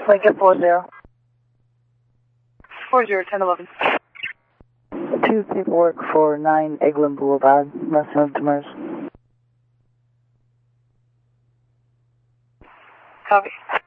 Lincoln 40. 40-1011. 2 paperwork for 9 Eglin Boulevard, Russell Demers. Copy.